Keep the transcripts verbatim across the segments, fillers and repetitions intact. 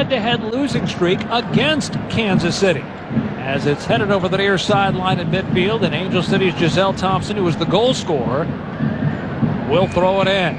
head-to-head losing streak against Kansas City. As it's headed over the near sideline in midfield, and Angel City's Giselle Thompson, who was the goal scorer, will throw it in.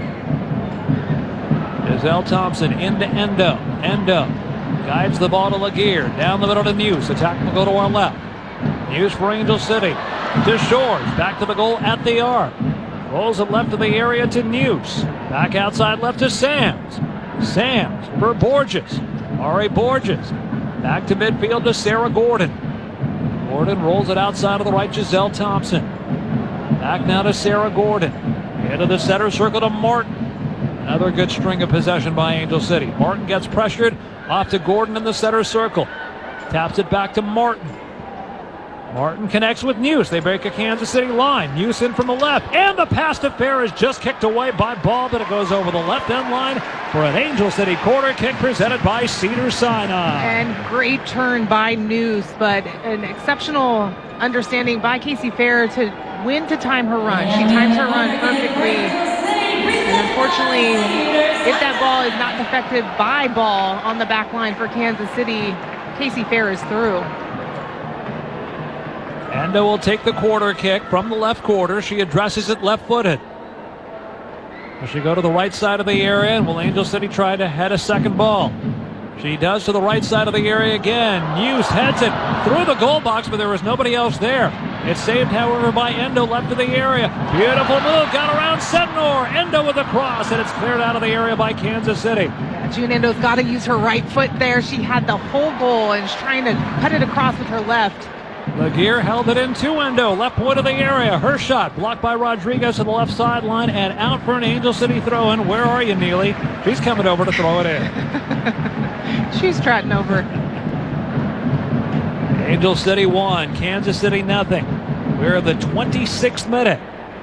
Giselle Thompson into Endo. Endo guides the ball to Laguerre. Down the middle to Muse. Attack will go to our left. Muse for Angel City. To Shores. Back to the goal at the arc. Rolls it left of the area to Muse. Back outside left to Sams. Sams for Borges. Ari Borges. Back to midfield to Sarah Gordon. Gordon rolls it outside of the right, Giselle Thompson. Back now to Sarah Gordon. Into the center circle to Martin. Another good string of possession by Angel City. Martin gets pressured. Off to Gordon in the center circle. Taps it back to Martin. Martin connects with Muse. They break a Kansas City line. Muse in from the left. And the pass to Fair is just kicked away by Ball, but it goes over the left end line for an Angel City corner kick presented by Cedars-Sinai. And great turn by Muse, but an exceptional understanding by Casey Fair to when to time her run. She times her run perfectly. And unfortunately, if that ball is not defected by Ball on the back line for Kansas City, Casey Fair is through. Endo will take the quarter kick from the left quarter. She addresses it left-footed. Will she go to the right side of the area, and will Angel City try to head a second ball? She does to the right side of the area again. Muse heads it through the goal box, but there was nobody else there. It's saved, however, by Endo left of the area. Beautiful move, got around Sentinor. Endo with a cross, and it's cleared out of the area by Kansas City. Yeah, June Endo's got to use her right foot there. She had the whole goal and she's trying to cut it across with her left. Laguerre held it in to Endo, left point of the area. Her shot blocked by Rodriguez to the left sideline and out for an Angel City throw-in. Where are you, Neely? She's coming over to throw it in. She's trotting over. Angel City one, Kansas City nothing. We're in the twenty-sixth minute.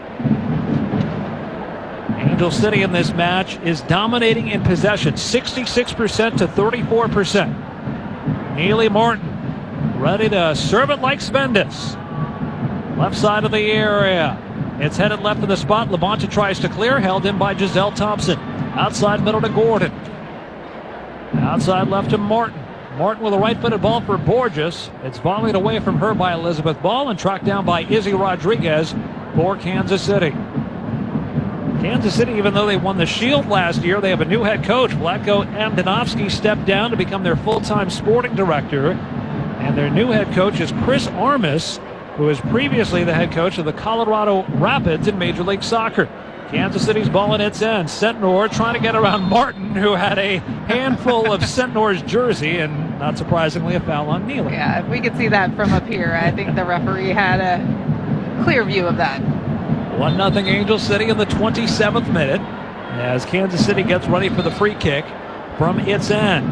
Angel City in this match is dominating in possession, sixty-six percent to thirty-four percent. Neely Martin ready to serve it like Spendis. Left side of the area. It's headed left of the spot. Labonte tries to clear, held in by Giselle Thompson. Outside middle to Gordon. Outside left to Martin. Martin with a right-footed ball for Borges. It's volleyed away from her by Elizabeth Ball and tracked down by Izzy Rodriguez for Kansas City. Kansas City, even though they won the Shield last year, they have a new head coach. Vlatko Andonovski stepped down to become their full-time sporting director. And their new head coach is Chris Armas, who was previously the head coach of the Colorado Rapids in Major League Soccer. Kansas City's ball in its end. Sentinor trying to get around Martin, who had a handful of Sentinor's jersey, and not surprisingly, a foul on Neely. Yeah, if we could see that from up here, I think the referee had a clear view of that. one nothing Angel City in the twenty-seventh minute as Kansas City gets ready for the free kick from its end.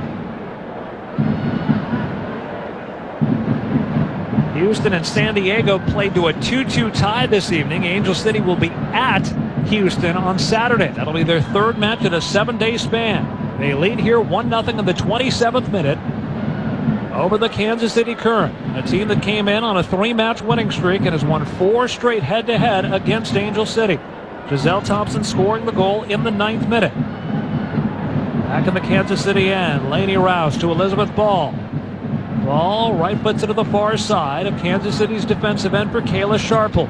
Houston and San Diego played to a two two tie this evening. Angel City will be at Houston on Saturday. That'll be their third match in a seven-day span. They lead here one nothing in the twenty-seventh minute over the Kansas City Current, a team that came in on a three-match winning streak and has won four straight head-to-head against Angel City. Giselle Thompson scoring the goal in the ninth minute. Back in the Kansas City end, Lainey Rouse to Elizabeth Ball. Ball right foots it to the far side of Kansas City's defensive end for Kayla Sharples.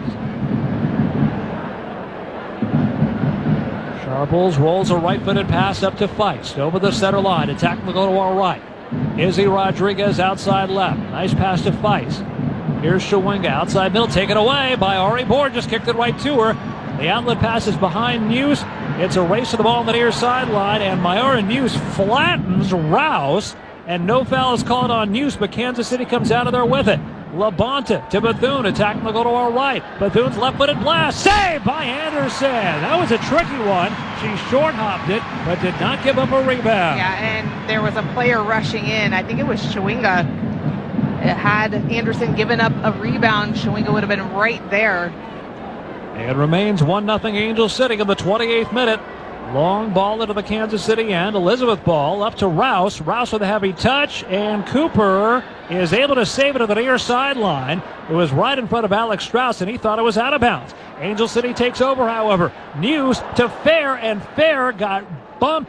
Sharples rolls a right-footed pass up to Feist over the center line. Attack will go to our right. Izzy Rodriguez outside left. Nice pass to Feist. Here's Shawinga outside middle, taken away by Ari Borges. Kicked it right to her. The outlet pass is behind Muse. It's a race to the ball on the near sideline, and Mayara Muse flattens Rouse. And no foul is called on Muse, but Kansas City comes out of there with it. Labonte to Bethune, attacking the goal to our right. Bethune's left-footed blast, saved by Anderson. That was a tricky one. She short-hopped it, but did not give up a rebound. Yeah, and there was a player rushing in. I think it was Shawinga. It had Anderson given up a rebound, Shawinga would have been right there. It remains one nothing Angel City in the twenty-eighth minute. Long ball into the Kansas City end. Elizabeth Ball up to Rouse. Rouse with a heavy touch, and Cooper is able to save it to the near sideline. It was right in front of Alex Strauss, and he thought it was out of bounds. Angel City takes over, however. Muse to Fair, and Fair got bumped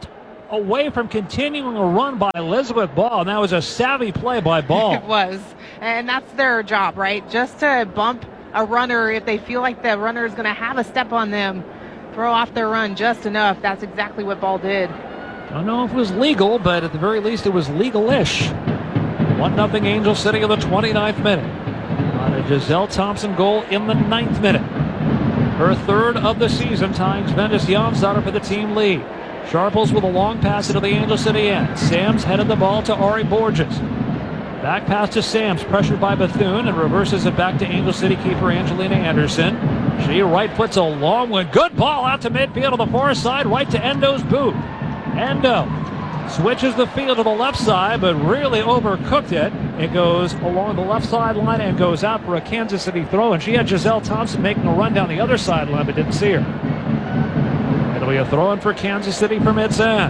away from continuing a run by Elizabeth Ball, and that was a savvy play by Ball. It was, and that's their job, right? Just to bump a runner if they feel like the runner is going to have a step on them, throw off their run just enough. That's exactly what Ball did. I don't know if it was legal, but at the very least it was legal-ish. one nothing Angel City in the twenty-ninth minute. On a Giselle Thompson goal in the ninth minute. Her third of the season, tying Svendes Jonsdottir for the team lead. Sharples with a long pass into the Angel City end. Sams headed the ball to Ari Borges. Back pass to Sams, pressured by Bethune, and reverses it back to Angel City keeper Angelina Anderson. She right foots a long one. Good ball out to midfield on the far side, right to Endo's boot. Endo switches the field to the left side, but really overcooked it. It goes along the left sideline and goes out for a Kansas City throw. And she had Giselle Thompson making a run down the other sideline, but didn't see her. It'll be a throw in for Kansas City from its end.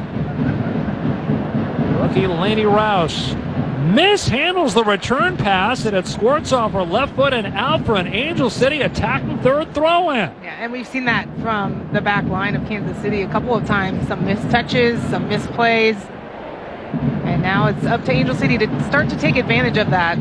Rookie Lainey Rouse mishandles the return pass, and it squirts off her left foot and out for an Angel City attacking third throw in. Yeah, and we've seen that from the back line of Kansas City a couple of times. Some missed touches, some missed plays. And now it's up to Angel City to start to take advantage of that.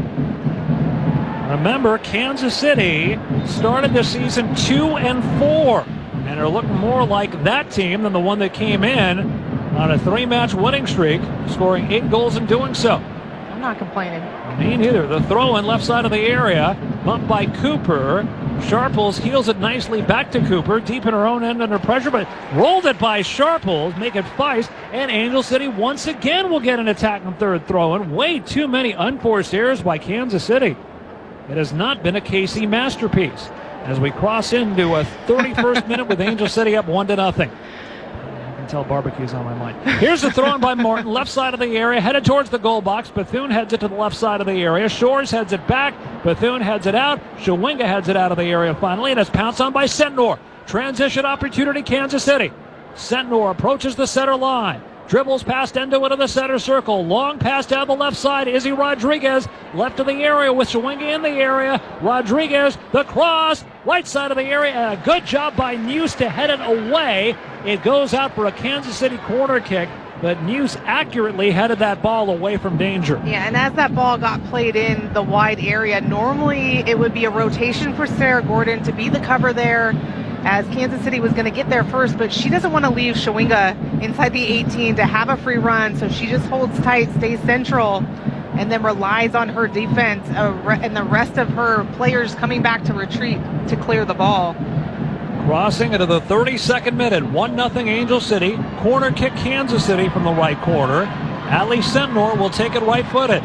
Remember, Kansas City started the season two and four, and are looking more like that team than the one that came in on a three-match winning streak, scoring eight goals in doing so. I'm not complaining. Me neither. The throw in left side of the area, bumped by Cooper. Sharples heels it nicely back to Cooper, deep in her own end under pressure, but rolled it by Sharples, make it Feist, and Angel City once again will get an attack on third throw in. Way too many unforced errors by Kansas City. It has not been a K C masterpiece as we cross into a thirty-first minute with Angel City up one to nothing. Tell barbecue's on my mind. Here's the throw in by Martin, left side of the area, headed towards the goal box. Bethune heads it to the left side of the area. Shores heads it back. Bethune heads it out. Shawinga heads it out of the area finally, and it's pounced on by Sentnor. Transition opportunity, Kansas City. Sentnor approaches the center line. Dribbles past Endo into the center circle. Long pass down the left side. Izzy Rodriguez left of the area with Shawinga in the area. Rodriguez, the cross, right side of the area. And a good job by Neuse to head it away. It goes out for a Kansas City corner kick, but Neuse accurately headed that ball away from danger. Yeah, and as that ball got played in the wide area, normally it would be a rotation for Sarah Gordon to be the cover there, as Kansas City was going to get there first, but she doesn't want to leave Shawinga inside the eighteen to have a free run, so she just holds tight, stays central, and then relies on her defense uh, re- and the rest of her players coming back to retreat to clear the ball. Crossing into the thirty-second minute, one nothing Angel City. Corner kick Kansas City from the right corner. Ali Sentnor will take it right-footed.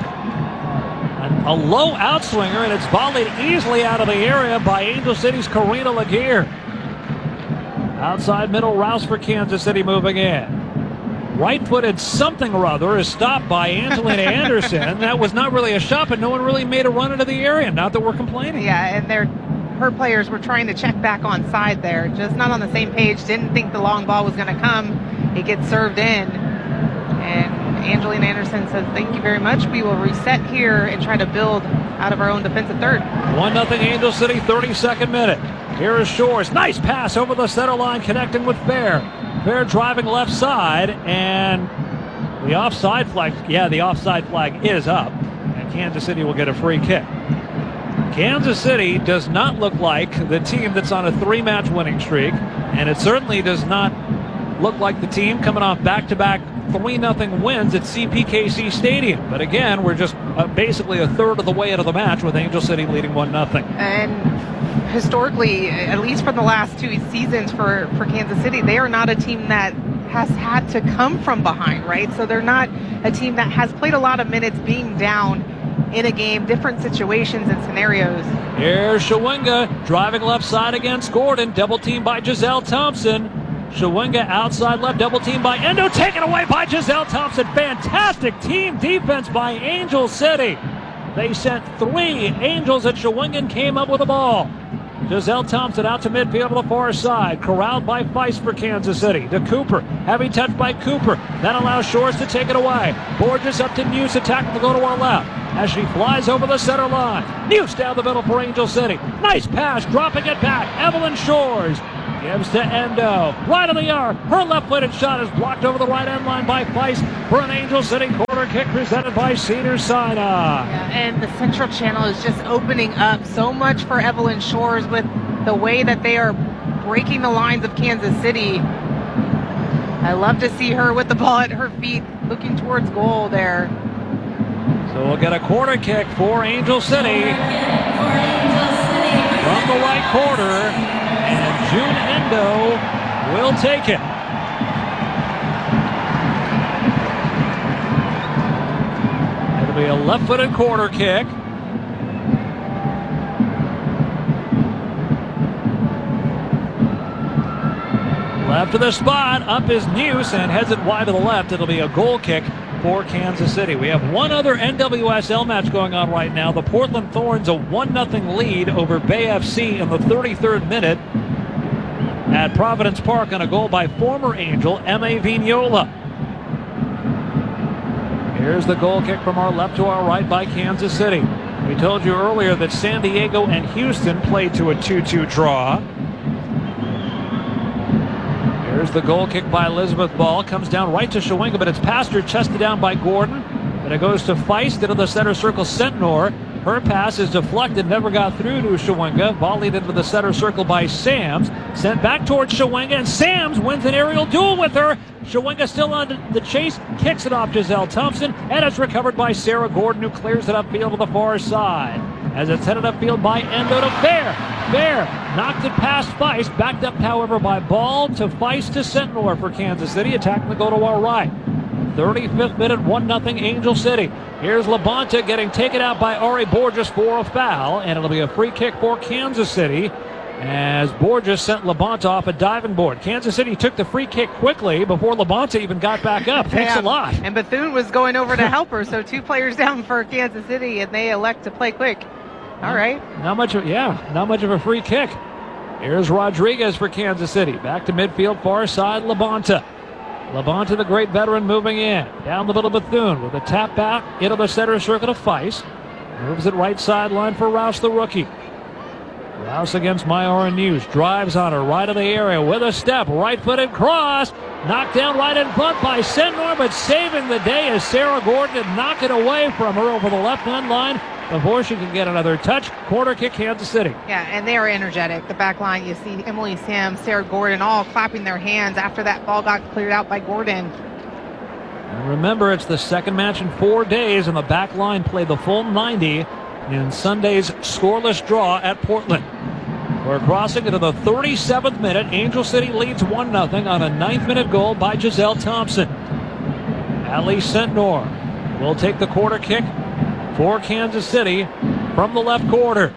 A low outswinger, and it's volleyed easily out of the area by Angel City's Karina Laguerre. Outside middle, Rouse for Kansas City moving in. Right-footed something or other is stopped by Angelina Anderson. That was not really a shot, but no one really made a run into the area. Not that we're complaining. Yeah, and they're, her players were trying to check back on side there. Just not on the same page. Didn't think the long ball was going to come. It gets served in. And Angelina Anderson says, thank you very much. We will reset here and try to build out of our own defensive third. one nothing Angel City, thirty-second minute. Here is Shores. Nice pass over the center line, connecting with Fair. Fair driving left side, and the offside flag. Yeah, the offside flag is up, and Kansas City will get a free kick. Kansas City does not look like the team that's on a three-match winning streak, and it certainly does not look like the team coming off back-to-back three nothing wins at C P K C Stadium. But again, we're just uh, basically a third of the way into the match with Angel City leading one nothing. And historically, at least from the last two seasons for, for Kansas City, they are not a team that has had to come from behind, right? So they're not a team that has played a lot of minutes being down in a game, different situations and scenarios. Here's Shawinga driving left side against Gordon, double teamed by Giselle Thompson. Shawinga outside left, double team by Endo, taken away by Giselle Thompson. Fantastic team defense by Angel City. They sent three Angels at Shawinga and came up with the ball. Giselle Thompson out to midfield on the far side, corralled by Feist for Kansas City. To Cooper, heavy touch by Cooper. That allows Shores to take it away. Borges up to Neuse, attacking to go to our left as she flies over the center line. Neuse down the middle for Angel City. Nice pass, dropping it back. Evelyn Shores Gives to Endo. Right of the arc. Her left-footed shot is blocked over the right end line by Feist for an Angel City corner kick presented by Cedars-Sinai. Yeah, and the Central Channel is just opening up so much for Evelyn Shores with the way that they are breaking the lines of Kansas City. I love to see her with the ball at her feet looking towards goal there. So we'll get a corner kick for Angel City from the right corner, and June Endo will take it. It'll be a left-footed corner kick. Left to the spot, up is Neuse and heads it wide to the left. It'll be a goal kick for Kansas City. We have one other N W S L match going on right now. The Portland Thorns a one nothing lead over Bay F C in the thirty-third minute at Providence Park on a goal by former Angel Emma Vignola. Here's the goal kick from our left to our right by Kansas City. We told you earlier that San Diego and Houston played to a two two draw. Here's the goal kick by Elizabeth Ball. Comes down right to Shawinga, but it's past her, chested down by Gordon. Then it goes to Feist into the center circle. Sentnor. Her pass is deflected, never got through to Shawinga. Volleyed into the center circle by Sams. Sent back towards Shawinga, and Sams wins an aerial duel with her. Shawinga still on the chase, kicks it off Giselle Thompson, and it's recovered by Sarah Gordon, who clears it upfield to the far side. As it's headed upfield by Endo to Fair. Fair knocked it past Feist, backed up, however, by Ball to Feist to Sentnor for Kansas City, attacking the goal to our right. thirty-fifth minute, one nothing Angel City. Here's Labonta getting taken out by Ari Borges for a foul, and it'll be a free kick for Kansas City as Borges sent Labonta off a diving board. Kansas City took the free kick quickly before Labonta even got back up. Thanks yeah. a lot. And Bethune was going over to help her, so two players down for Kansas City, and they elect to play quick. All right. Not much of, yeah, not much of a free kick. Here's Rodriguez for Kansas City. Back to midfield, far side, Labonta. Labonta, the great veteran, moving in. Down the middle, Bethune with a tap back into the center circle of Feist. Moves it right sideline for Rouse, the rookie. Rouse against Myara News. Drives on her right of the area with a step. Right-footed cross. Knocked down right in front by Sentnor, but saving the day as Sarah Gordon had knocked it away from her over the left-hand line before she can get another touch. Corner kick, Kansas City. Yeah, and they are energetic. The back line, you see Emily Sam, Sarah Gordon all clapping their hands after that ball got cleared out by Gordon. And remember, it's the second match in four days, and the back line played the full ninety in Sunday's scoreless draw at Portland. We're crossing into the thirty-seventh minute. Angel City leads one nothing on a ninth minute goal by Giselle Thompson. Ali Sentnor will take the corner kick for Kansas City from the left corner.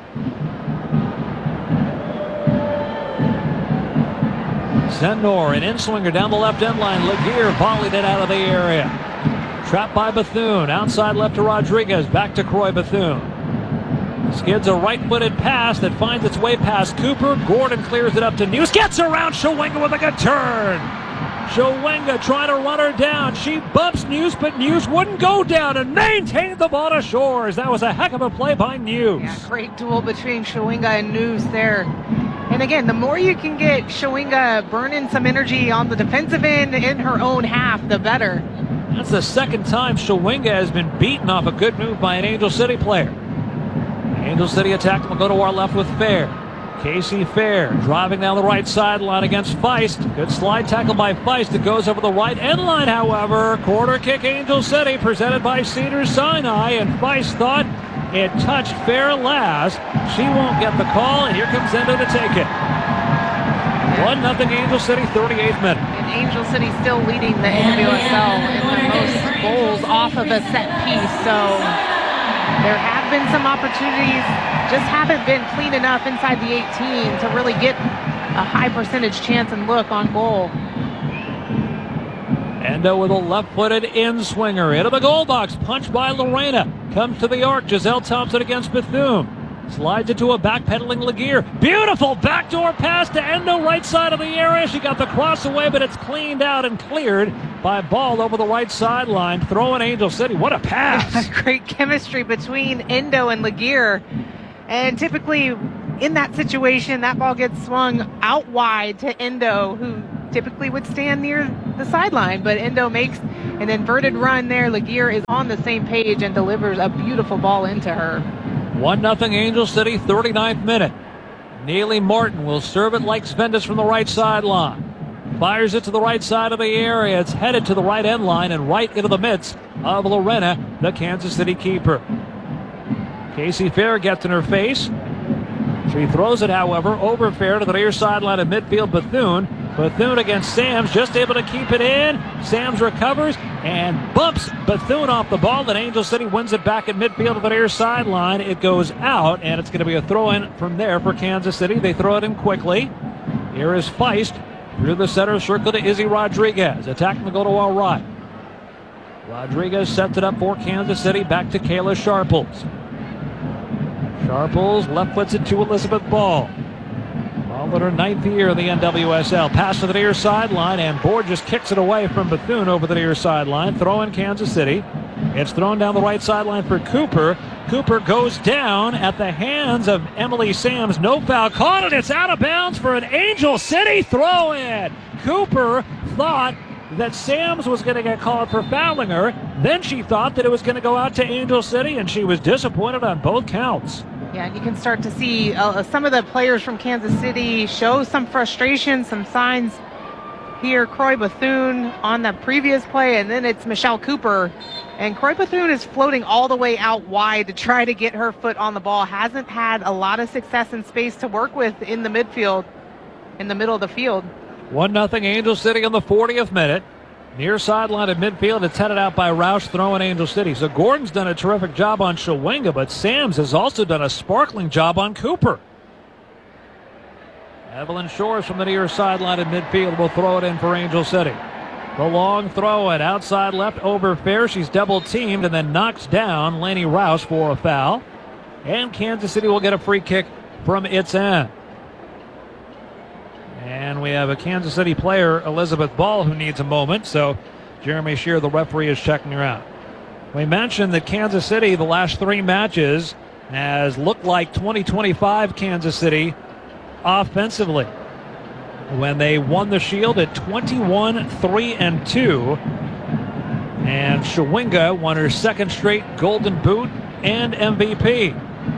Sentnor, an in-swinger down the left end line. Laguerre volleyed it out of the area. Trapped by Bethune. Outside left to Rodriguez. Back to Croy Bethune. Skids a right-footed pass that finds its way past Cooper. Gordon clears it up to Neuse. Gets around Shawinga with a good turn. Shawinga trying to run her down. She bumps Neuse, but Neuse wouldn't go down and maintained the ball to Shores. That was a heck of a play by Neuse. Yeah, great duel between Shawinga and Neuse there. And again, the more you can get Shawinga burning some energy on the defensive end in her own half, the better. That's the second time Shawinga has been beaten off a good move by an Angel City player. Angel City attack will go to our left with Fair. Casey Fair driving down the right sideline against Feist. Good slide tackle by Feist. It goes over the right end line, however. Corner kick Angel City presented by Cedars-Sinai, and Feist thought it touched Fair last. She won't get the call, and here comes Endo to take it. one nothing Angel City, thirty-eighth minute. And Angel City still leading the N W S L in the most goals off of a set piece, so there have been some opportunities, just haven't been clean enough inside the eighteen to really get a high percentage chance and look on goal. Endo with a left-footed in-swinger into the goal box, punched by Lorena. Comes to the arc, Giselle Thompson against Bethune. Slides it to a back-pedaling Laguerre. Beautiful backdoor pass to Endo, right side of the area. She got the cross away, but it's cleaned out and cleared by Ball over the right sideline. Throwing Angel City. What a pass. Great chemistry between Endo and Laguerre. And typically, in that situation, that ball gets swung out wide to Endo, who typically would stand near the sideline, but Endo makes an inverted run there. Laguerre is on the same page and delivers a beautiful ball into her. one nothing Angel City, thirty-ninth minute. Neely Martin will serve it like Svendas from the right sideline. Fires it to the right side of the area. It's headed to the right end line and right into the midst of Lorena, the Kansas City keeper. Casey Fair gets in her face. She throws it, however, over Fair to the near sideline of midfield. Bethune. Bethune against Sams, just able to keep it in. Sams recovers and bumps Bethune off the ball. Then Angel City wins it back at midfield to the near sideline. It goes out, and it's going to be a throw-in from there for Kansas City. They throw it in quickly. Here is Feist through the center circle to Izzy Rodriguez. Attacking the goal to our right. Rodriguez sets it up for Kansas City. Back to Kayla Sharples. Sharples left foots it to Elizabeth Ball. Ball in her ninth year in the N W S L. Pass to the near sideline, and Borges kicks it away from Bethune over the near sideline. Throw in Kansas City. It's thrown down the right sideline for Cooper. Cooper goes down at the hands of Emily Sams. No foul called, and it's out of bounds for an Angel City throw in. Cooper thought that Sams was going to get called for fouling her. Then she thought that it was going to go out to Angel City, and she was disappointed on both counts. Yeah, and you can start to see uh, some of the players from Kansas City show some frustration, some signs here. Croy Bethune on the previous play, and then it's Michelle Cooper. And Croy Bethune is floating all the way out wide to try to get her foot on the ball. Hasn't had a lot of success in space to work with in the midfield, in the middle of the field. one nothing Angel City in the fortieth minute. Near sideline at midfield, it's headed out by Roush, throwing Angel City. So Gordon's done a terrific job on Shawinga, but Sams has also done a sparkling job on Cooper. Evelyn Shores from the near sideline at midfield will throw it in for Angel City. The long throw it outside left over Fair. She's double teamed and then knocks down Laney Roush for a foul. And Kansas City will get a free kick from its end. And we have a Kansas City player, Elizabeth Ball, who needs a moment. So Jeremy Shear, the referee, is checking her out. We mentioned that Kansas City, the last three matches, has looked like twenty twenty-five Kansas City offensively. When they won the Shield at twenty-one three and two. And Shawinga won her second straight Golden Boot and M V P.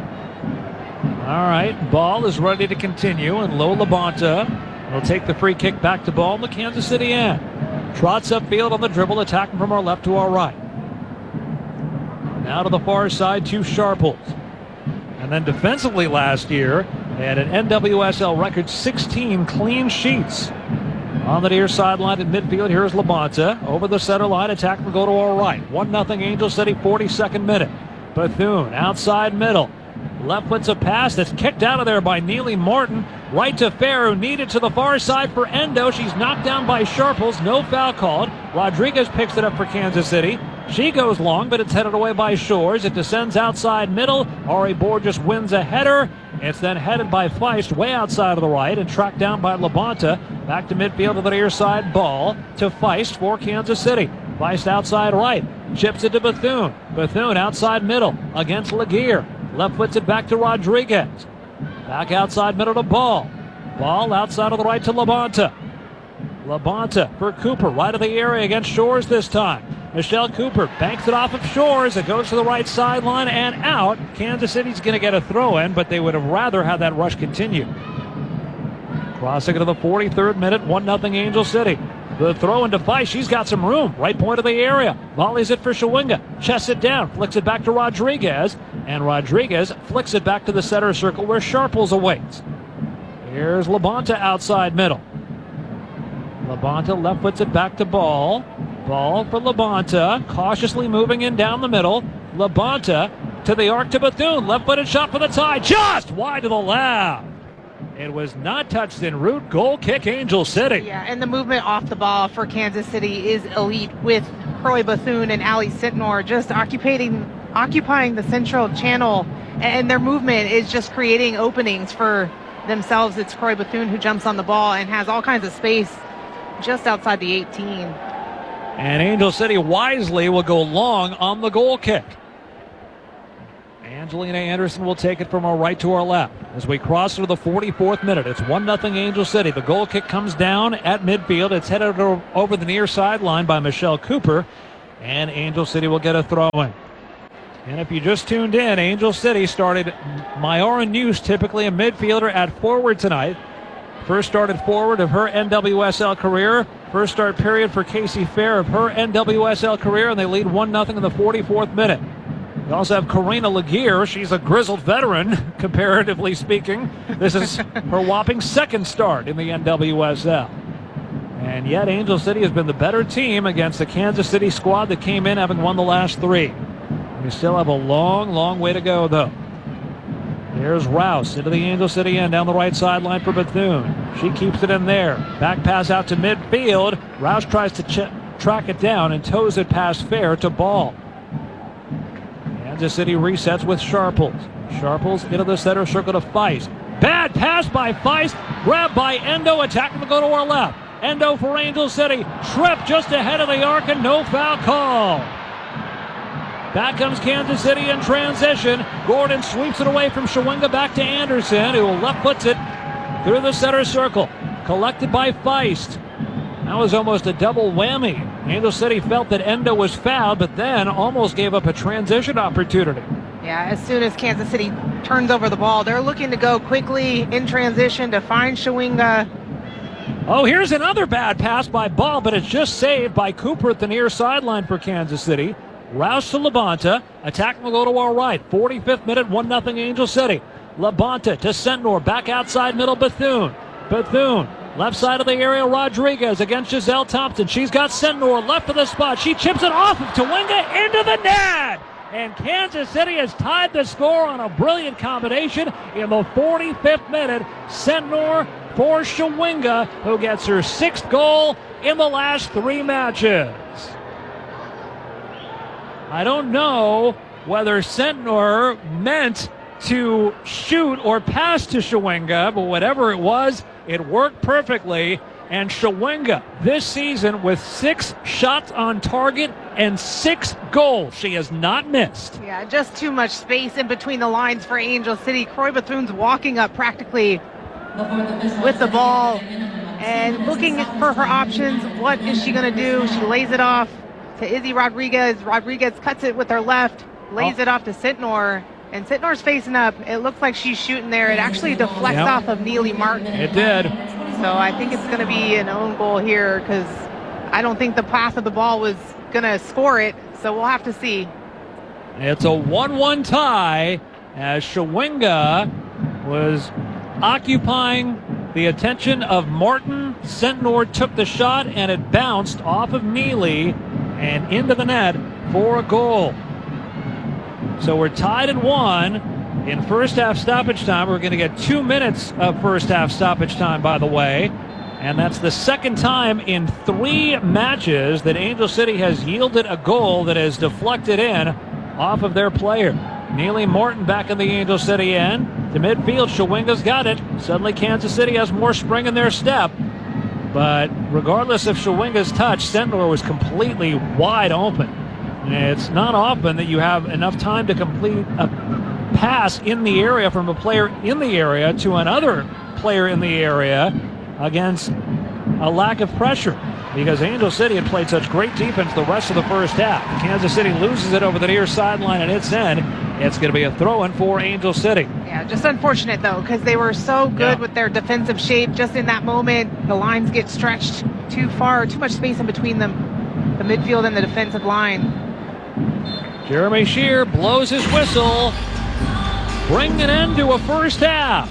All right, Ball is ready to continue, and Lola Bonta will take the free kick back to Ball in the Kansas City end. Trots upfield on the dribble, attacking from our left to our right. Now to the far side to Sharples. And then defensively last year, they had an N W S L record sixteen clean sheets. On the near sideline at midfield, here's Labonta. Over the center line, attacking the goal to our right. one nothing Angel City, forty-second minute. Bethune outside middle. Left foot's a pass that's kicked out of there by Neely Martin. Right to Fair, who needed to the far side for Endo. She's knocked down by Sharples. No foul called. Rodriguez picks it up for Kansas City. She goes long, but it's headed away by Shores. It descends outside middle. Ari Borges wins a header. It's then headed by Feist way outside of the right and tracked down by Labonta. Back to midfield to the near side. Ball to Feist for Kansas City. Feist outside right. Chips it to Bethune. Bethune outside middle against Laguerre. Left foots it back to Rodriguez. Back outside middle to Ball. Ball outside of the right to Labonta. Labonta for Cooper, right of the area against Shores this time. Michelle Cooper banks it off of Shores. It goes to the right sideline and out. Kansas City's going to get a throw in, but they would have rather had that rush continue. Crossing to the forty-third minute, one nothing Angel City. The throw into Feist. She's got some room. Right point of the area. Volleys it for Shawinga. Chests it down. Flicks it back to Rodriguez. And Rodriguez flicks it back to the center circle where Sharples awaits. Here's Labonta outside middle. Labonta left puts it back to Ball. Ball for Labonta. Cautiously moving in down the middle. Labonta to the arc to Bethune. Left-footed shot for the tie. Just wide to the left. It was not touched en route. Goal kick, Angel City. Yeah, and the movement off the ball for Kansas City is elite, with Croy Bethune and Allie Sitnor just occupying occupying the central channel, and their movement is just creating openings for themselves. It's Croy Bethune who jumps on the ball and has all kinds of space just outside the eighteen. And Angel City wisely will go long on the goal kick. Angelina Anderson will take it from our right to our left as we cross through the forty-fourth minute. It's one nothing Angel City. The goal kick comes down at midfield. It's headed over the near sideline by Michelle Cooper, and Angel City will get a throw in. And if you just tuned in, Angel City started Myora News, typically a midfielder, at forward tonight. First started forward of her N W S L career. First start period for Casey Fair of her N W S L career, and they lead one nothing in the forty-fourth minute. We also have Karina Laguerre. She's a grizzled veteran, comparatively speaking. This is her whopping second start in the N W S L. And yet Angel City has been the better team against the Kansas City squad that came in having won the last three. We still have a long, long way to go, though. There's Rouse into the Angel City end down the right sideline for Bethune. She keeps it in there. Back pass out to midfield. Rouse tries to ch- track it down and toes it past Fair to Ball. Kansas City resets with Sharples. Sharples into the center circle to Feist. Bad pass by Feist. Grabbed by Endo. Attacking to go to our left. Endo for Angel City. Tripped just ahead of the arc and no foul call. Back comes Kansas City in transition. Gordon sweeps it away from Shawinga back to Anderson, who left puts it through the center circle. Collected by Feist. That was almost a double whammy. Angel City felt that Endo was fouled, but then almost gave up a transition opportunity. Yeah, as soon as Kansas City turns over the ball, they're looking to go quickly in transition to find Shawinga. Oh, here's another bad pass by Ball, but it's just saved by Cooper at the near sideline for Kansas City. Rouse to Labonta. Attack will go to our right. forty-fifth minute, one nothing Angel City. Labonta to Sentnor. Back outside middle, Bethune. Bethune. Left side of the area, Rodriguez against Giselle Thompson. She's got Sentnor left of the spot. She chips it off of Tawinga into the net. And Kansas City has tied the score on a brilliant combination in the forty-fifth minute. Sentnor for Shawinga, who gets her sixth goal in the last three matches. I don't know whether Sentnor meant to shoot or pass to Shawinga, but whatever it was, it worked perfectly. And Shawinga this season with six shots on target and six goals. She has not missed. Yeah, just too much space in between the lines for Angel City. Croy Bethune's walking up practically with the ball and looking for her options. What is she going to do? She lays it off to Izzy Rodriguez. Rodriguez cuts it with her left, lays oh. it off to Sentnor, and Sentnor's facing up. It looks like she's shooting there. It actually deflects yep. off of Neely Martin. It did. So I think it's going to be an own goal here because I don't think the pass of the ball was going to score it. So we'll have to see. It's a one one tie as Shawinga was occupying the attention of Martin. Sentnor took the shot and it bounced off of Neely and into the net for a goal. So we're tied at one in first half stoppage time. We're going to get two minutes of first half stoppage time, by the way. And that's the second time in three matches that Angel City has yielded a goal that is deflected in off of their player. Neely Martin back in the Angel City end. To midfield, Shawinga's got it. Suddenly Kansas City has more spring in their step. But regardless of Shawinga's touch, Sentnor was completely wide open. It's not often that you have enough time to complete a pass in the area from a player in the area to another player in the area against a lack of pressure, because Angel City had played such great defense the rest of the first half. Kansas City loses it over the near sideline at its end. It's going to be a throw-in for Angel City. Yeah, just unfortunate, though, because they were so good yeah. with their defensive shape. Just in that moment, the lines get stretched too far, too much space in between them, the midfield and the defensive line. Jeremy Shear blows his whistle, bringing an end to a first half.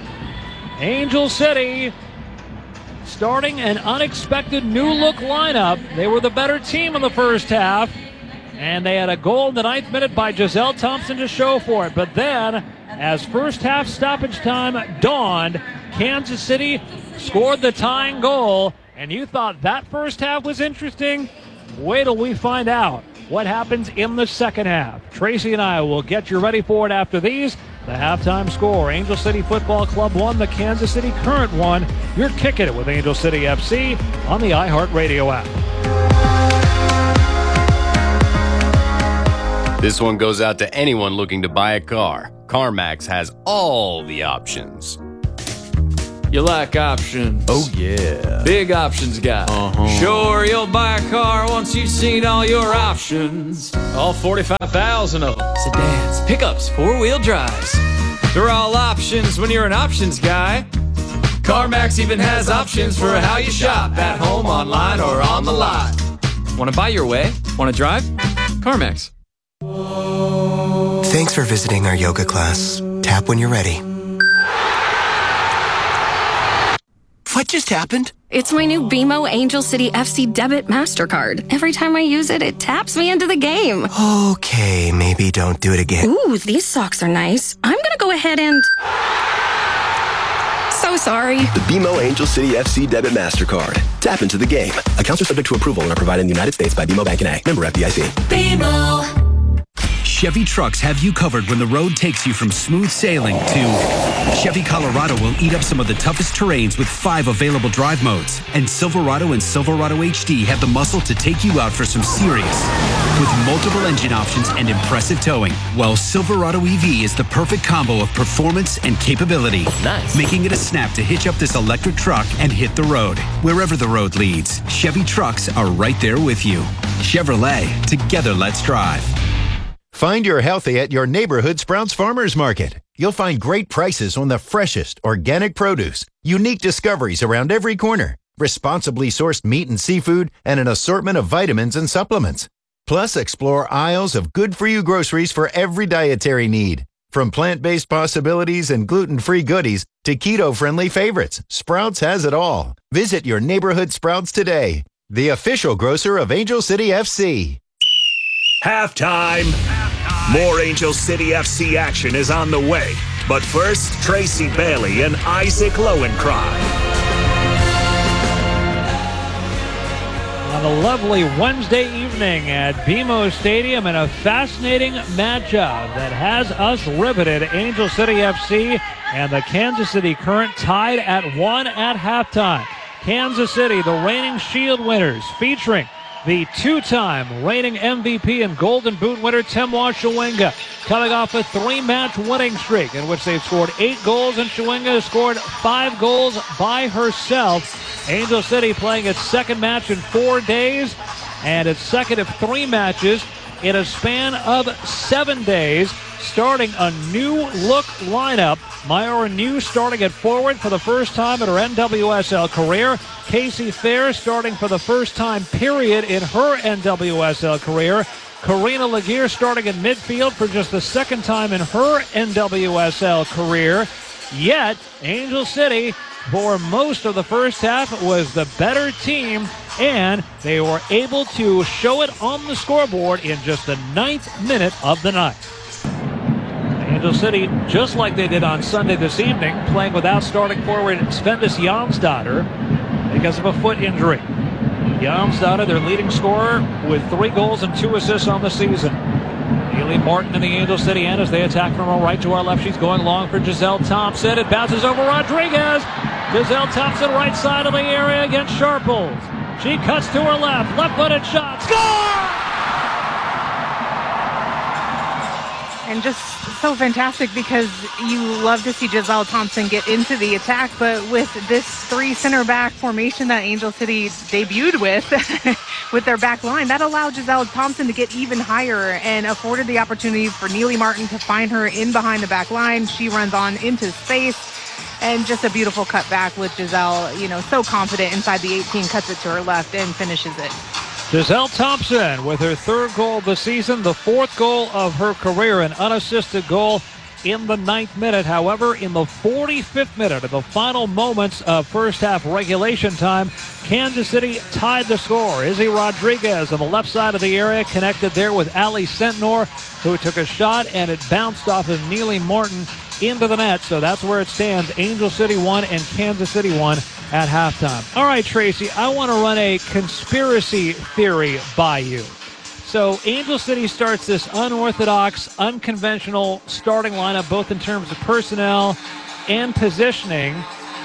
Angel City starting an unexpected new-look lineup. They were the better team in the first half, and they had a goal in the ninth minute by Giselle Thompson to show for it. But then, as first half stoppage time dawned, Kansas City scored the tying goal, and you thought that first half was interesting? Wait till we find out what happens in the second half. Tracy and I will get you ready for it after these. The halftime score, Angel City Football Club one, the Kansas City Current one. You're kicking it with Angel City F C on the iHeartRadio app. This one goes out to anyone looking to buy a car. CarMax has all the options. You like options? Oh, yeah. Big options guy. Uh-huh. Sure, you'll buy a car once you've seen all your options. All forty-five thousand of them. Sedans, pickups, four-wheel drives. They're all options when you're an options guy. CarMax even has options for how you shop, at home, online, or on the lot. Want to buy your way? Want to drive? CarMax. Thanks for visiting our yoga class. Tap when you're ready. What just happened? It's my new B M O Angel City F C debit MasterCard. Every time I use it, it taps me into the game. Okay, maybe don't do it again. Ooh, these socks are nice. I'm gonna go ahead and... So sorry. The B M O Angel City F C Debit MasterCard. Tap into the game. Accounts are subject to approval and are provided in the United States by B M O Bank N A. Member F D I C. B M O. Chevy trucks have you covered when the road takes you from smooth sailing to Chevy Colorado will eat up some of the toughest terrains with five available drive modes. And Silverado and Silverado H D have the muscle to take you out for some serious with multiple engine options and impressive towing. While Silverado E V is the perfect combo of performance and capability. Nice. Making it a snap to hitch up this electric truck and hit the road. Wherever the road leads, Chevy trucks are right there with you. Chevrolet, together let's drive. Find your healthy at your neighborhood Sprouts Farmers Market. You'll find great prices on the freshest organic produce, unique discoveries around every corner, responsibly sourced meat and seafood, and an assortment of vitamins and supplements. Plus, explore aisles of good-for-you groceries for every dietary need. From plant-based possibilities and gluten-free goodies to keto-friendly favorites, Sprouts has it all. Visit your neighborhood Sprouts today, the official grocer of Angel City F C. Halftime. More Angel City F C action is on the way. But first, Tracy Bailey and Isaac Lowenkron. On a lovely Wednesday evening at B M O Stadium in a fascinating matchup that has us riveted. Angel City F C and the Kansas City Current tied at one at halftime. Kansas City, the reigning Shield winners, featuring the two-time reigning M V P and Golden Boot winner Temwa Chawinga, coming off a three-match winning streak in which they've scored eight goals, and Chawinga has scored five goals by herself. Angel City playing its second match in four days and its second of three matches in a span of seven days, starting a new look lineup. Myra New starting at forward for the first time in her N W S L career. Casey Fair starting for the first time, period, in her N W S L career. Karina Laguerre starting in midfield for just the second time in her N W S L career. Yet, Angel City, for most of the first half, was the better team, and they were able to show it on the scoreboard in just the ninth minute of the night. Angel City, just like they did on Sunday this evening, playing without starting forward Svendis Jansdottir because of a foot injury. Jansdottir, their leading scorer, with three goals and two assists on the season. Neely Martin and the Angel City end as they attack from our right to our left. She's going long for Giselle Thompson. It bounces over Rodriguez. Giselle Thompson, right side of the area against Sharples. She cuts to her left. Left-footed shot. Score! And just so fantastic because you love to see Giselle Thompson get into the attack, but with this three center back formation that Angel City debuted with, with their back line, that allowed Giselle Thompson to get even higher and afforded the opportunity for Neely Martin to find her in behind the back line. She runs on into space, and just a beautiful cut back with Giselle, you know, so confident inside the eighteen, cuts it to her left and finishes it. Giselle Thompson with her third goal of the season, the fourth goal of her career, an unassisted goal in the ninth minute. However, in the forty-fifth minute of the final moments of first half regulation time, Kansas City tied the score. Izzy Rodriguez on the left side of the area connected there with Ali Sentnor, who took a shot, and it bounced off of Neely Martin into the net. So that's where it stands. Angel City won and Kansas City won at halftime. All right, Tracy, I want to run a conspiracy theory by you. So Angel City starts this unorthodox, unconventional starting lineup, both in terms of personnel and positioning.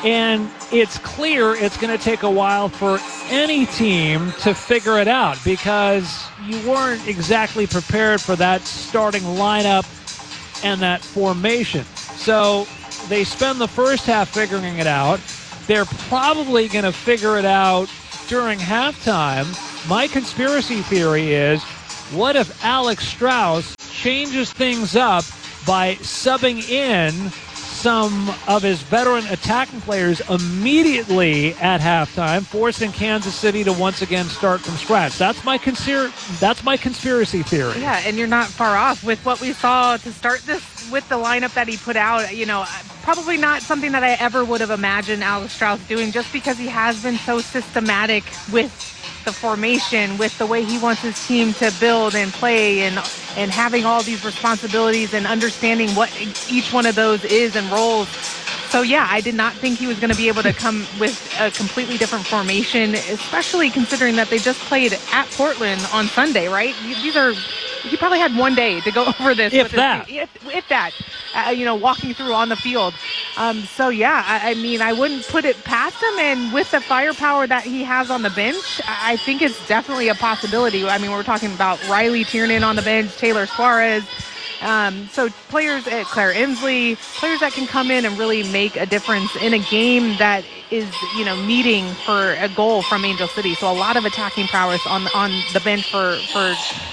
And it's clear it's going to take a while for any team to figure it out because you weren't exactly prepared for that starting lineup and that formation. So they spend the first half figuring it out. They're probably going to figure it out during halftime. My conspiracy theory is, what if Alex Strauss changes things up by subbing in some of his veteran attacking players immediately at halftime, forcing Kansas City to once again start from scratch? That's my conspir- that's my conspiracy theory. Yeah, and you're not far off with what we saw to start this with the lineup that he put out. You know, probably not something that I ever would have imagined Alex Strauss doing, just because he has been so systematic with the formation, with the way he wants his team to build and play, and and having all these responsibilities and understanding what each one of those is and roles. So yeah, I did not think he was going to be able to come with a completely different formation, especially considering that they just played at Portland on Sunday, right? These are, he probably had one day to go over this. If with that. His, if, if that, uh, you know, walking through on the field. Um, so yeah, I, I mean, I wouldn't put it past him, and with the firepower that he has on the bench, I I think it's definitely a possibility. I mean, we're talking about Riley Tiernan on the bench, Taylor Suarez. Um, so players at Claire Emsley, players that can come in and really make a difference in a game that is, you know, needing for a goal from Angel City. So a lot of attacking prowess on on the bench for for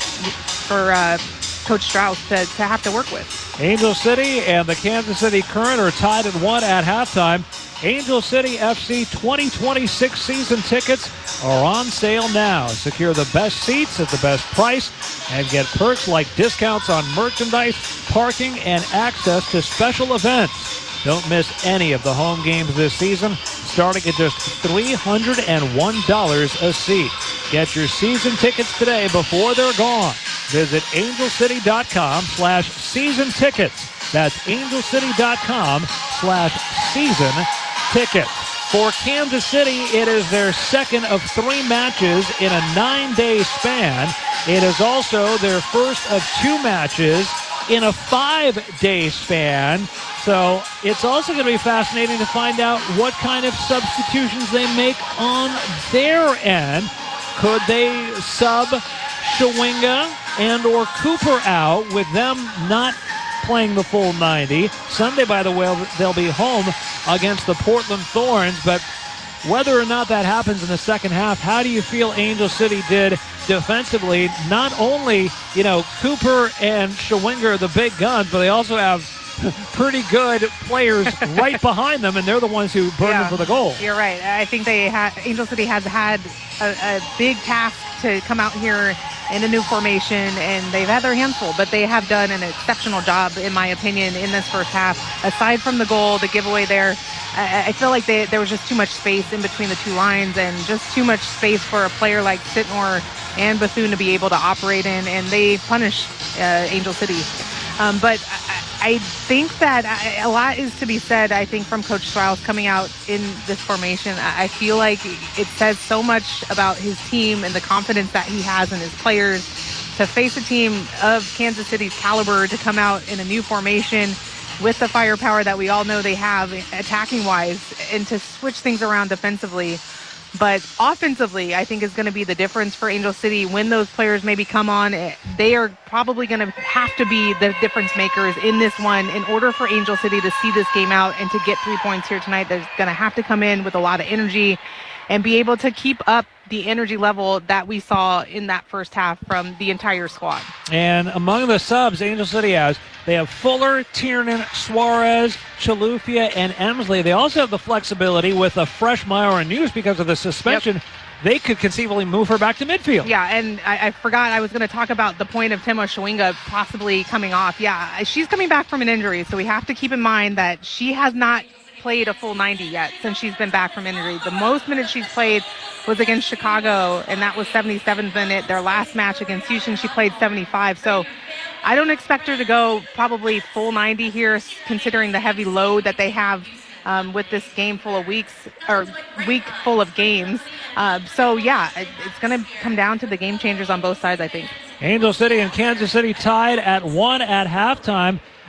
for uh, Coach Strauss to, to have to work with. Angel City and the Kansas City Current are tied at one at halftime. Angel City F C twenty twenty-six season tickets are on sale now. Secure the best seats at the best price and get perks like discounts on merchandise, parking, and access to special events. Don't miss any of the home games this season, starting at just three hundred one dollars a seat. Get your season tickets today before they're gone. Visit angelcity.com slash season tickets. That's angelcity.com slash season tickets. For Kansas City, it is their second of three matches in a nine-day span. It is also their first of two matches in a five-day span. So it's also going to be fascinating to find out what kind of substitutions they make on their end. Could they sub Shawinga and or Cooper out, with them not playing the full ninety? Sunday, by the way, they'll be home against the Portland Thorns, but whether or not that happens in the second half, how do you feel Angel City did defensively? Not only, you know, Cooper and Shawinga are the big guns, but they also have pretty good players right behind them, and they're the ones who burn Yeah, them for the goal. You're right. I think they ha- Angel City has had a, a big task to come out here in a new formation, and they've had their hands full, but they have done an exceptional job, in my opinion, in this first half. Aside from the goal, the giveaway there, I, I feel like they, there was just too much space in between the two lines, and just too much space for a player like Sitnor and Bethune to be able to operate in, and they punished uh, Angel City. Um, but I, I think that I, a lot is to be said, I think, from Coach Strauss coming out in this formation. I, I feel like it says so much about his team and the confidence that he has in his players to face a team of Kansas City's caliber, to come out in a new formation with the firepower that we all know they have attacking-wise, and to switch things around defensively. But offensively, I think is going to be the difference for Angel City. When those players maybe come on, they are probably going to have to be the difference makers in this one in order for Angel City to see this game out and to get three points here tonight. They're going to have to come in with a lot of energy and be able to keep up the energy level that we saw in that first half from the entire squad. And among the subs Angel City has, they have Fuller, Tiernan, Suarez, Chalufia, and Emsley. They also have the flexibility with a fresh Myra News because of the suspension. Yep. They could conceivably move her back to midfield. Yeah, and I, I forgot I was going to talk about the point of Timo Shawinga possibly coming off. Yeah, she's coming back from an injury, so we have to keep in mind that she has not played a full ninety yet since she's been back from injury. The most minutes she's played was against Chicago, and that was seventy-seventh minute. Their last match against Houston, she played seventy-five. So I don't expect her to go probably full ninety here, considering the heavy load that they have um, with this game full of weeks, or week full of games. Uh, so yeah, it, it's going to come down to the game changers on both sides, I think. Angel City and Kansas City tied at one at halftime.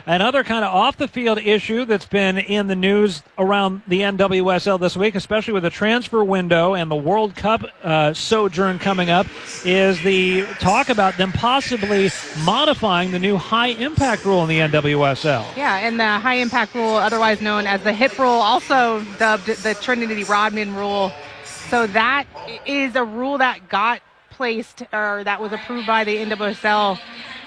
Another kind of off-the-field issue that's been in the news around the N W S L this week, especially with the transfer window and the World Cup uh, sojourn coming up, is the talk about them possibly modifying the new high-impact rule in the N W S L. Yeah, and the high-impact rule, otherwise known as the HIP rule, also dubbed the Trinity Rodman rule. So that is a rule that got placed, or that was approved by the N W S L,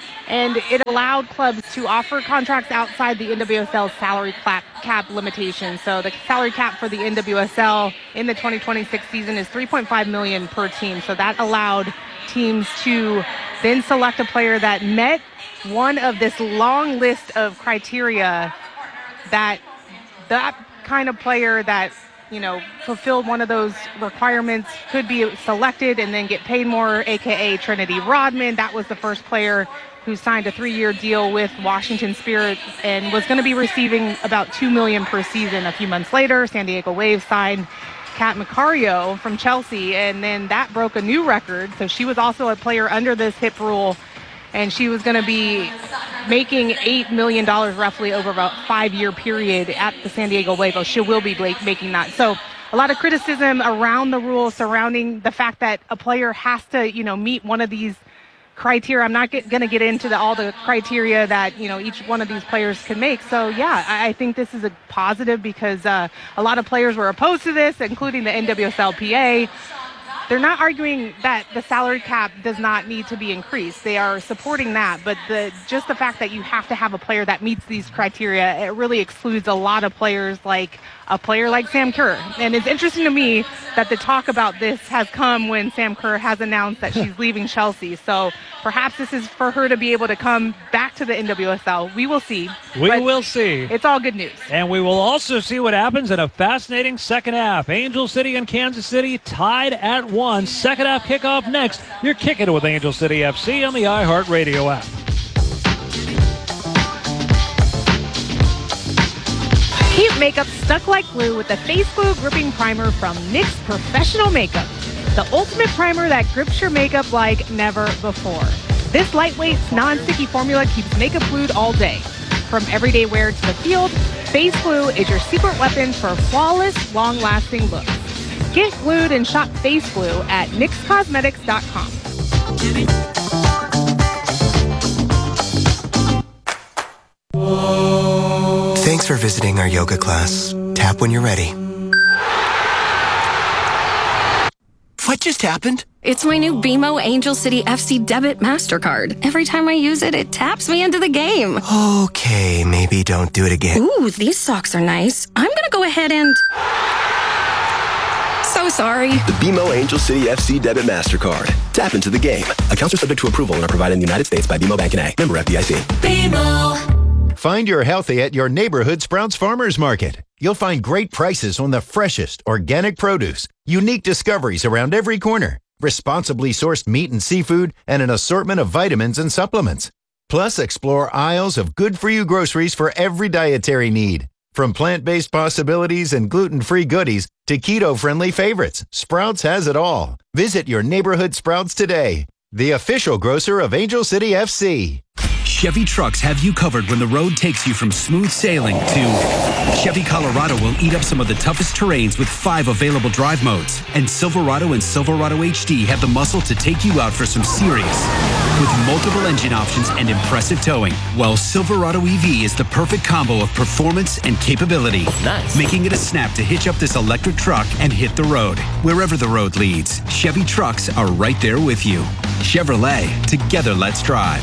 and it allowed clubs to offer contracts outside the N W S L's salary cap, cap limitation. So the salary cap for the N W S L in the twenty twenty-six season is three point five million dollars per team. So that allowed teams to then select a player that met one of this long list of criteria, that that kind of player that, you know, fulfilled one of those requirements could be selected and then get paid more, aka Trinity Rodman. That was the first player who signed a three-year deal with Washington Spirit and was going to be receiving about two million dollars per season. A few months later, San Diego Wave signed Kat Macario from Chelsea, and then that broke a new record. So she was also a player under this HIP rule, and she was going to be making eight million dollars roughly over about a five-year period at the San Diego Wave. Oh, she will be making that. So a lot of criticism around the rule surrounding the fact that a player has to, you know, meet one of these criteria. I'm not going to get into the, all the criteria that, you know, each one of these players can make. So, yeah, I, I think this is a positive because uh, a lot of players were opposed to this, including the N W S L P A. They're not arguing that the salary cap does not need to be increased. They are supporting that, but the just the fact that you have to have a player that meets these criteria, it really excludes a lot of players, like a player like Sam Kerr. And it's interesting to me that the talk about this has come when Sam Kerr has announced that she's leaving Chelsea. So perhaps this is for her to be able to come back to the N W S L. We will see. We will see. It's all good news. And we will also see what happens in a fascinating second half. Angel City and Kansas City tied at one. Second half kickoff next. You're kicking it with Angel City F C on the iHeartRadio app. Keep makeup stuck like glue with the Face Glue Gripping Primer from NYX Professional Makeup. The ultimate primer that grips your makeup like never before. This lightweight, non-sticky formula keeps makeup glued all day. From everyday wear to the field, Face Glue is your secret weapon for flawless, long-lasting looks. Get glued and shop Face Glue at nyx cosmetics dot com. Thanks for visiting our yoga class. Tap when you're ready. What just happened? It's my new B M O Angel City F C Debit MasterCard. Every time I use it, it taps me into the game. Okay, maybe don't do it again. Ooh, these socks are nice. I'm gonna go ahead and... So sorry. The B M O Angel City F C Debit MasterCard. Tap into the game. Accounts are subject to approval and are provided in the United States by B M O Bank N A. Member F D I C. B M O. Find your healthy at your neighborhood Sprouts Farmers Market. You'll find great prices on the freshest organic produce, unique discoveries around every corner, responsibly sourced meat and seafood, and an assortment of vitamins and supplements. Plus, explore aisles of good-for-you groceries for every dietary need. From plant-based possibilities and gluten-free goodies to keto-friendly favorites, Sprouts has it all. Visit your neighborhood Sprouts today, the official grocer of Angel City F C. Chevy trucks have you covered when the road takes you from smooth sailing to Chevy Colorado will eat up some of the toughest terrains with five available drive modes. And Silverado and Silverado H D have the muscle to take you out for some serious. With multiple engine options and impressive towing, while Silverado E V is the perfect combo of performance and capability. Nice. Making it a snap to hitch up this electric truck and hit the road. Wherever the road leads, Chevy trucks are right there with you. Chevrolet, together let's drive.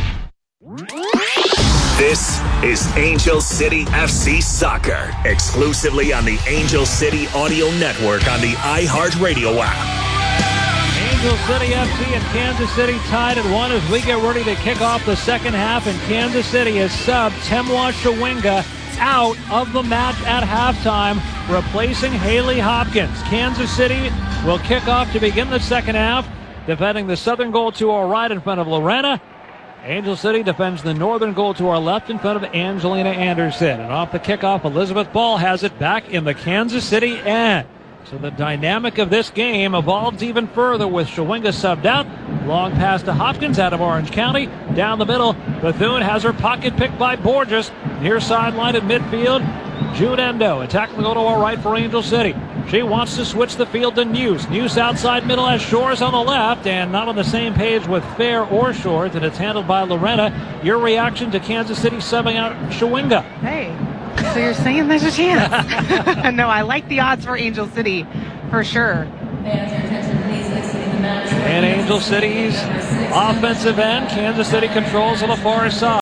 This is Angel City F C Soccer, exclusively on the Angel City Audio Network on the iHeartRadio app. Angel City F C and Kansas City tied at one as we get ready to kick off the second half, and Kansas City has subbed Temwa Shawinga out of the match at halftime, replacing Haley Hopkins. Kansas City will kick off to begin the second half, defending the southern goal to our right in front of Lorena. Angel City defends the northern goal to our left in front of Angelina Anderson. And off the kickoff, Elizabeth Ball has it back in the Kansas City end. So the dynamic of this game evolves even further with Shawinga subbed out. Long pass to Hopkins out of Orange County. down the middle. Bethune has her pocket picked by Borges. Near sideline at midfield. Jude Endo attacking the goal to our right for Angel City. She wants to switch the field to News. News outside middle has Shores on the left, and not on the same page with Fair or Shores, and it's handled by Lorena. Your reaction to Kansas City subbing out Shawinga? Hey, so you're saying there's a chance? No, I like the odds for Angel City for sure. And Angel City's offensive end, Kansas City controls on the far side.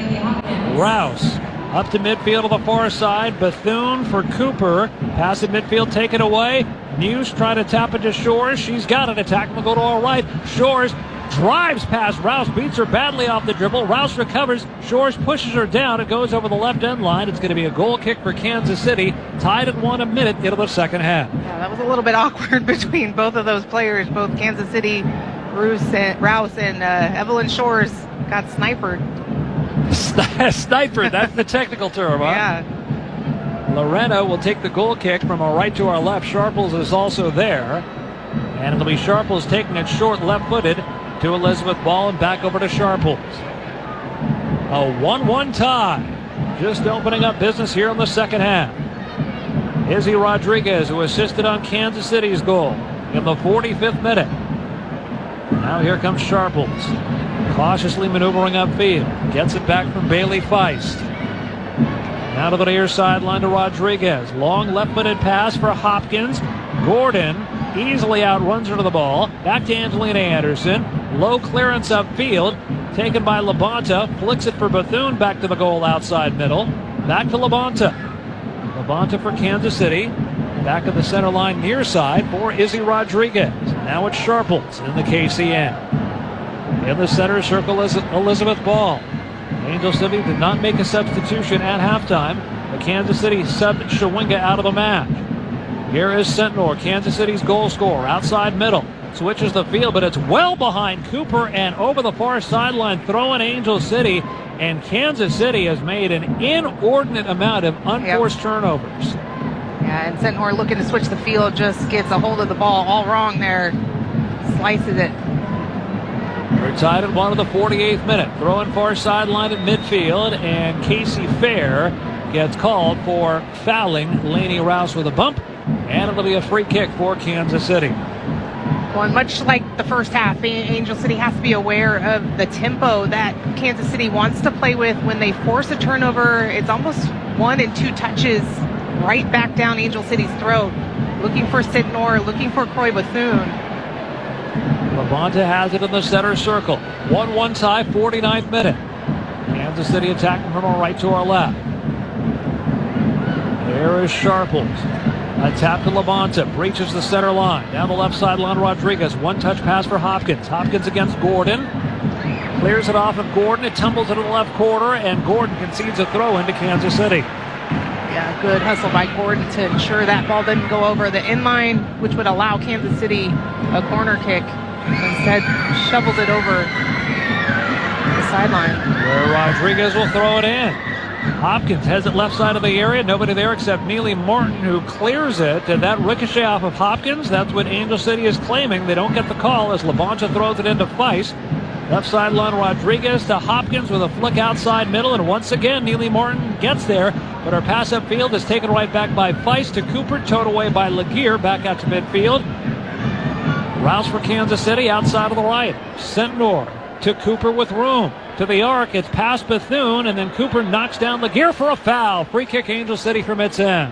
Rouse up to midfield on the far side. Bethune for Cooper. Pass at midfield taken away. News trying to tap into Shores. She's got it. Attacking the goal to our right. Shores drives past Rouse. Beats her badly off the dribble. Rouse recovers. Shores pushes her down. It goes over the left end line. It's going to be a goal kick for Kansas City. Tied at one a minute into the second half. Yeah, that was a little bit awkward between both of those players. Both Kansas City, Rouse and, Rouse and uh, Evelyn Shores got sniped. Sniper, that's the technical term, huh? Yeah. Lorena will take the goal kick from our right to our left. Sharples is also there. And it'll be Sharples taking it short left-footed to Elizabeth Ball and back over to Sharples. A one one tie. Just opening up business here in the second half. Izzy Rodriguez, who assisted on Kansas City's goal in the forty-fifth minute. Now here comes Sharples. Cautiously maneuvering upfield. Gets it back from Bailey Feist. Now to the near sideline to Rodriguez. Long left-footed pass for Hopkins. Gordon easily outruns her to the ball. Back to Angelina Anderson. Low clearance upfield. Taken by Labonta. Flicks it for Bethune back to the goal outside middle. Back to Labonta. Labonta for Kansas City. Back of the center line near side for Izzy Rodriguez. Now it's Sharples in the K C N. In the center circle is Elizabeth Ball. Angel City did not make a substitution at halftime, but Kansas City subbed Shawinga out of the match. Here is Sentnor, Kansas City's goal scorer, outside middle. Switches the field, but it's well behind Cooper and over the far sideline, throwing Angel City. And Kansas City has made an inordinate amount of unforced yep. turnovers. Yeah, and Sentnor looking to switch the field, just gets a hold of the ball all wrong there. Slices it. We're tied at one of the forty-eighth minute. Throwing far sideline at midfield, and Casey Fair gets called for fouling Lainey Rouse with a bump, and it'll be a free kick for Kansas City. Well, and much like the first half, Angel City has to be aware of the tempo that Kansas City wants to play with. When they force a turnover, it's almost one and two touches right back down Angel City's throat. Looking for Sentnor, looking for Croy Bethune. Labonta has it in the center circle. one one tie, forty-ninth minute. Kansas City attacking from our right to our left. There is Sharples. A tap to Labonta. Breaches the center line. Down the left sideline, Rodriguez. One touch pass for Hopkins. Hopkins against Gordon. Clears it off of Gordon. It tumbles into the left corner, and Gordon concedes a throw into Kansas City. Yeah, good hustle by Gordon to ensure that ball didn't go over the inline, which would allow Kansas City a corner kick. Instead, shovels it over the sideline. Where Rodriguez will throw it in. Hopkins has it left side of the area. Nobody there except Neely Martin, who clears it. And that ricochet off of Hopkins, that's what Angel City is claiming. They don't get the call as Labonta throws it into Feist. Left sideline, Rodriguez to Hopkins with a flick outside middle. And once again, Neely Martin gets there. But her pass upfield is taken right back by Feist to Cooper. Towed away by Laguerre. Back out to midfield. Rouse for Kansas City outside of the right. Sentnor to Cooper with room. To the arc, it's past Bethune, and then Cooper knocks down Laguerre for a foul. Free kick Angel City from its end.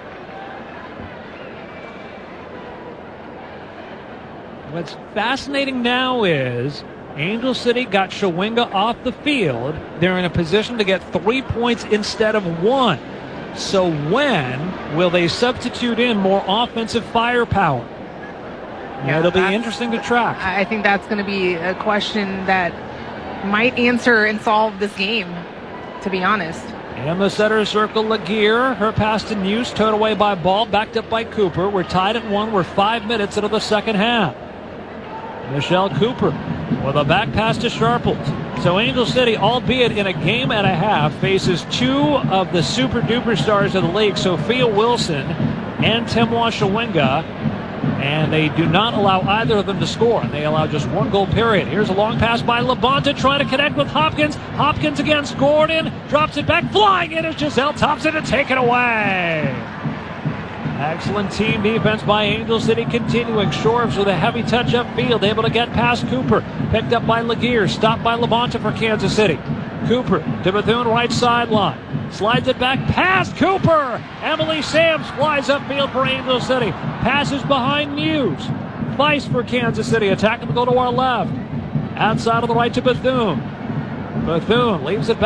What's fascinating now is Angel City got Shawinga off the field. They're in a position to get three points instead of one. So when will they substitute in more offensive firepower? Yeah, it'll be interesting to track. I think that's going to be a question that might answer and solve this game, to be honest. In the center circle, Laguerre. Her pass to News, towed away by Ball, backed up by Cooper. We're tied at one. We're five minutes into the second half. Michelle Cooper with a back pass to Sharples. So Angel City, albeit in a game and a half, faces two of the super duper stars of the league, Sophia Wilson and Timwa Shawinga. And they do not allow either of them to score. They allow just one goal, period. Here's a long pass by Labonte trying to connect with Hopkins. Hopkins against Gordon. Drops it back. Flying in is Giselle Thompson to take it away. Excellent team defense by Angel City continuing. Shorbs with a heavy touch upfield. Able to get past Cooper. Picked up by Laguerre. Stopped by Labonte for Kansas City. Cooper to Bethune, right sideline. Slides it back past Cooper. Emily Sams flies upfield for Angel City. Passes behind Muse. Vice for Kansas City. Attacking to go to our left. Outside of the right to Bethune. Bethune leaves it back.